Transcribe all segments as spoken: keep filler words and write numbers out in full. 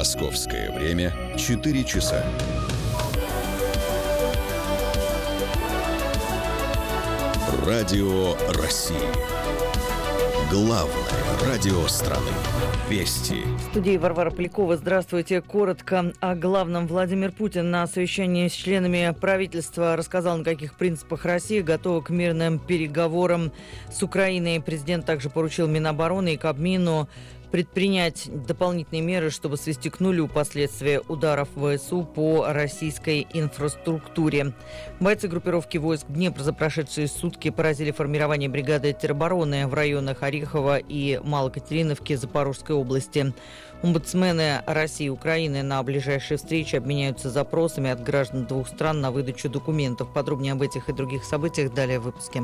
Московское время четыре часа. Радио России. Главное радио страны. Вести. В студии Варвара Полякова. Здравствуйте. Коротко о главном. Владимир Путин на совещании с членами правительства рассказал, на каких принципах Россия готова к мирным переговорам с Украиной. Президент также поручил Минобороны и Кабмину предпринять дополнительные меры, чтобы свести к нулю последствия ударов ВСУ по российской инфраструктуре. Бойцы группировки войск Днепр за прошедшие сутки поразили формирование бригады теробороны в районах Орехова и Малокатериновки Запорожской области. Омбудсмены России и Украины на ближайшей встрече обменяются запросами от граждан двух стран на выдачу документов. Подробнее об этих и других событиях далее в выпуске.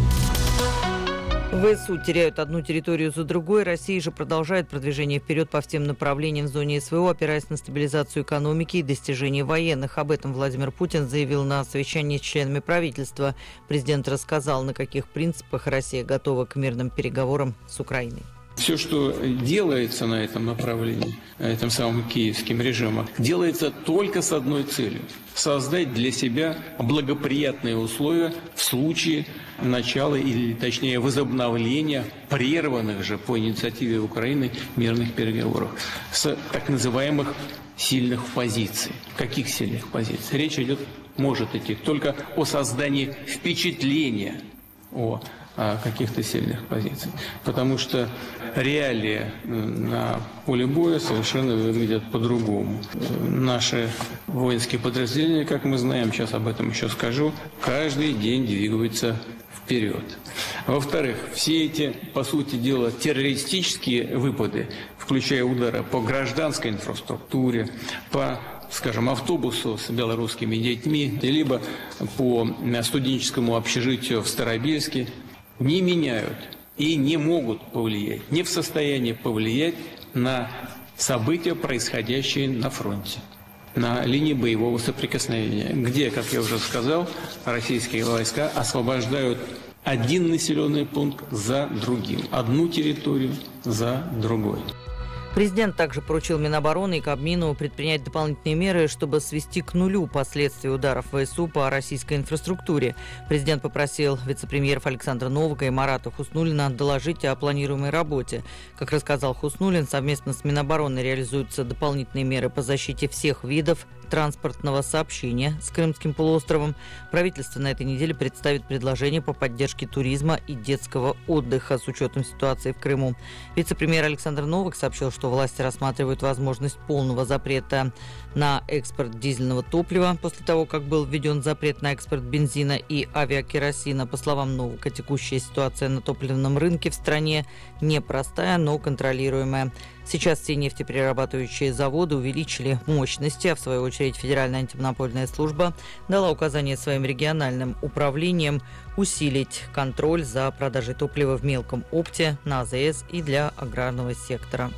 ВСУ теряют одну территорию за другой. Россия же продолжает продвижение вперед по всем направлениям в зоне СВО, опираясь на стабилизацию экономики и достижения военных. Об этом Владимир Путин заявил на совещании с членами правительства. Президент рассказал, на каких принципах Россия готова к мирным переговорам с Украиной. Все, что делается на этом направлении, этим самым киевским режимом, делается только с одной целью – создать для себя благоприятные условия в случае начала или, точнее, возобновления прерванных же по инициативе Украины мирных переговоров с так называемых сильных позиций. Каких сильных позиций? Речь идет, может идти только о создании впечатления о каких-то сильных позиций. Потому что реалии на поле боя совершенно выглядят по-другому. Наши воинские подразделения, как мы знаем, сейчас об этом еще скажу, каждый день двигаются вперед. Во-вторых, все эти, по сути дела, террористические выпады, включая удары по гражданской инфраструктуре, по скажем, автобусу с белорусскими детьми, либо по студенческому общежитию в Старобельске, не меняют и не могут повлиять, не в состоянии повлиять на события, происходящие на фронте, на линии боевого соприкосновения, где, как я уже сказал, российские войска освобождают один населенный пункт за другим, одну территорию за другой. Президент также поручил Минобороны и Кабмину предпринять дополнительные меры, чтобы свести к нулю последствия ударов ВСУ по российской инфраструктуре. Президент попросил вице-премьеров Александра Новака и Марата Хуснуллина доложить о планируемой работе. Как рассказал Хуснуллин, совместно с Минобороны реализуются дополнительные меры по защите всех видов транспортного сообщения с Крымским полуостровом. Правительство на этой неделе представит предложение по поддержке туризма и детского отдыха с учетом ситуации в Крыму. Вице-премьер Александр Новак сообщил, что власти рассматривают возможность полного запрета на экспорт дизельного топлива после того, как был введен запрет на экспорт бензина и авиакеросина. По словам Новака, текущая ситуация на топливном рынке в стране непростая, но контролируемая. Сейчас все нефтеперерабатывающие заводы увеличили мощности, а в свою очередь Федеральная антимонопольная служба дала указание своим региональным управлениям усилить контроль за продажей топлива в мелком опте на АЗС и для аграрного сектора.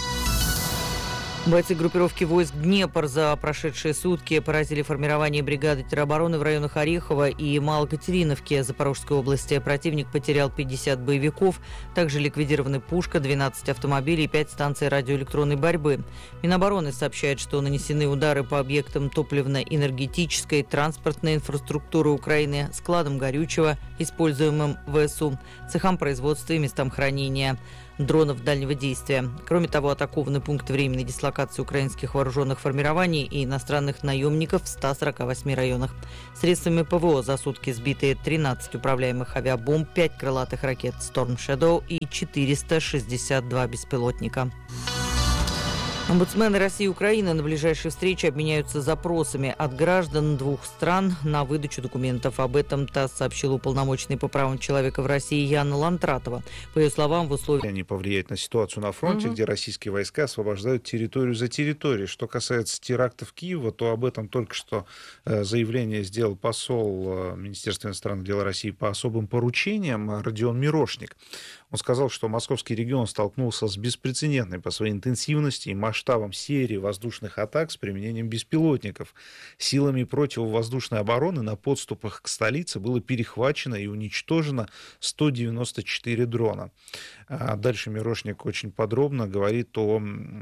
Бойцы группировки войск Днепр за прошедшие сутки поразили формирование бригады теробороны в районах Орехова и Малокатериновки Запорожской области. Противник потерял пятьдесят боевиков, также ликвидированы пушка, двенадцать автомобилей и пять станций радиоэлектронной борьбы. Минобороны сообщает, что нанесены удары по объектам топливно-энергетической и транспортной инфраструктуры Украины, складам горючего, используемым ВСУ, цехам производства и местам хранения дронов дальнего действия. Кроме того, атакованы пункты временной дислокации украинских вооруженных формирований и иностранных наемников в ста сорока восьми районах. Средствами ПВО за сутки сбиты тринадцать управляемых авиабомб, пять крылатых ракет Storm Shadow и четыреста шестьдесят два беспилотника. Омбудсмены России и Украины на ближайшей встрече обменяются запросами от граждан двух стран на выдачу документов. Об этом ТАСС сообщил уполномоченный по правам человека в России Яна Лантратова. По ее словам, в условиях... Они повлияют на ситуацию на фронте, угу. где российские войска освобождают территорию за территорией. Что касается терактов Киева, то об этом только что заявление сделал посол Министерства иностранных дел России по особым поручениям Родион Мирошник. Он сказал, что московский регион столкнулся с беспрецедентной по своей интенсивности и масштабам серии воздушных атак с применением беспилотников. Силами противовоздушной обороны на подступах к столице было перехвачено и уничтожено сто девяносто четыре дрона. А дальше Мирошник очень подробно говорит о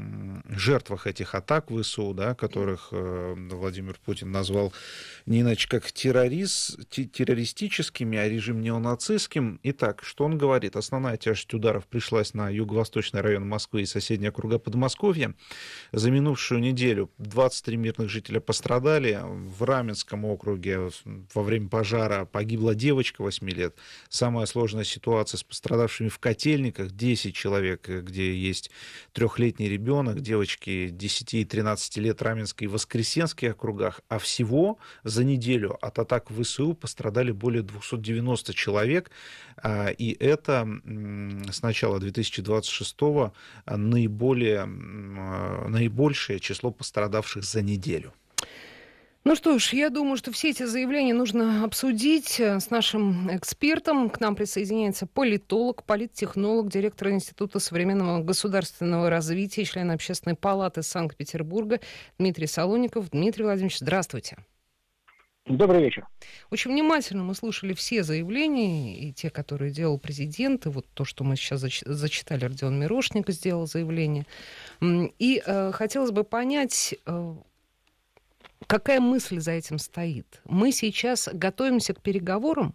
жертвах этих атак ВСУ, да, которых э, Владимир Путин назвал не иначе как террорист, террористическими, а режим неонацистским. Итак, что он говорит? Основная тяжесть ударов пришлась на юго-восточный район Москвы и соседние округа Подмосковья. За минувшую неделю двадцать три мирных жителя пострадали. В Раменском округе во время пожара погибла девочка восьми лет. Самая сложная ситуация с пострадавшими в Котельниках. десять человек, где есть трехлетний ребенок, девочки десяти и тринадцати лет, Раменской и Воскресенских округах, а всего за неделю от атак ВСУ пострадали более двухсот девяноста человек, и это с начала две тысячи двадцать шестого наиболее, наибольшее число пострадавших за неделю. Ну что ж, я думаю, что все эти заявления нужно обсудить с нашим экспертом. К нам присоединяется политолог, политтехнолог, директор Института современного государственного развития, член Общественной палаты Санкт-Петербурга Дмитрий Солоников. Дмитрий Владимирович, здравствуйте. Добрый вечер. Очень внимательно мы слушали все заявления, и те, которые делал президент, и вот то, что мы сейчас зач- зачитали, Родион Мирошник сделал заявление. И э, хотелось бы понять... Э, Какая мысль за этим стоит? Мы сейчас готовимся к переговорам?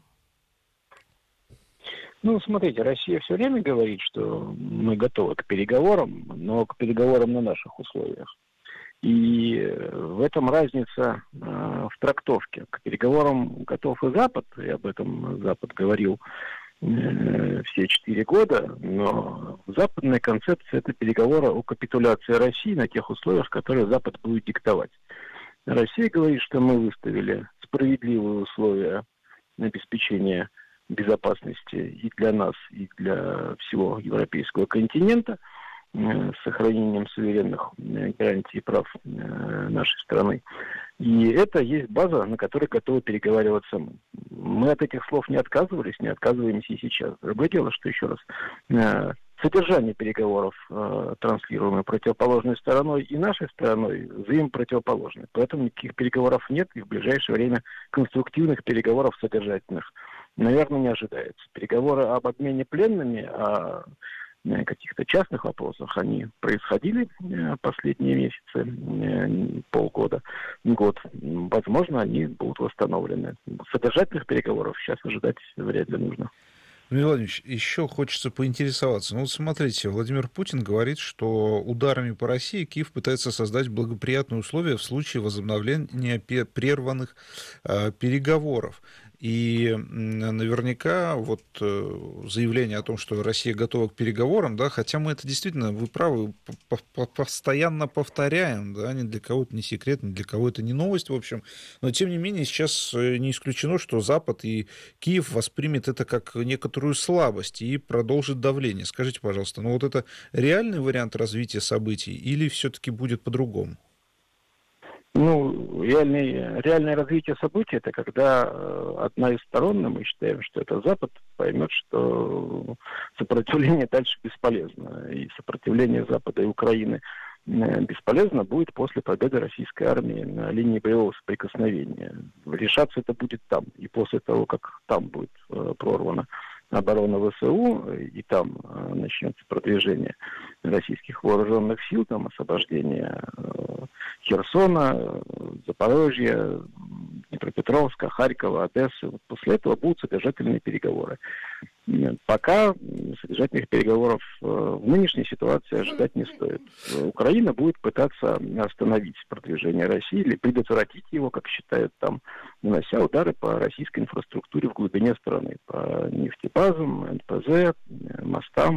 Ну, смотрите, Россия все время говорит, что мы готовы к переговорам, но к переговорам на наших условиях. И в этом разница э, в трактовке. К переговорам готов и Запад, и об этом Запад говорил э, все четыре года, но западная концепция — это переговоры о капитуляции России на тех условиях, которые Запад будет диктовать. Россия говорит, что мы выставили справедливые условия обеспечения безопасности и для нас, и для всего европейского континента, с сохранением суверенных гарантий прав нашей страны. И это есть база, на которой готовы переговариваться мы. Мы от этих слов не отказывались, не отказываемся и сейчас. Другое дело, что, еще раз, содержание переговоров э, транслируемое противоположной стороной и нашей стороной взаимопротивоположное. Поэтому никаких переговоров нет, и в ближайшее время конструктивных переговоров содержательных, наверное, не ожидается. Переговоры об обмене пленными, о э, каких-то частных вопросах, они происходили э, последние месяцы, э, полгода, год. Возможно, они будут восстановлены. Содержательных переговоров сейчас ожидать вряд ли нужно. Дмитрий Владимирович, еще хочется поинтересоваться. Ну вот смотрите, Владимир Путин говорит, что ударами по России Киев пытается создать благоприятные условия в случае возобновления прерванных э, переговоров. И наверняка вот заявление о том, что Россия готова к переговорам, да, хотя мы это действительно, вы правы, постоянно повторяем, да, ни для кого это не секрет, ни для кого это не новость, в общем, но тем не менее сейчас не исключено, что Запад и Киев воспримет это как некоторую слабость и продолжит давление. Скажите, пожалуйста, ну вот это реальный вариант развития событий или все-таки будет по-другому? Ну, реальный, реальное развитие событий — это когда э, одна из сторон, мы считаем, что это Запад, поймет, что сопротивление дальше бесполезно. И сопротивление Запада и Украины э, бесполезно будет после победы российской армии на линии боевого соприкосновения. Решаться это будет там. И после того, как там будет э, прорвана оборона ВСУ, и там э, начнется продвижение российских вооруженных сил, там освобождение э, Херсона, Запорожья, Днепропетровска, Харькова, Одессы. Вот после этого будут содержательные переговоры. Пока содержательных переговоров в нынешней ситуации ожидать не стоит. Украина будет пытаться остановить продвижение России или предотвратить его, как считают там, нанося удары по российской инфраструктуре в глубине страны, по нефтебазам, эн пэ зэ, мостам.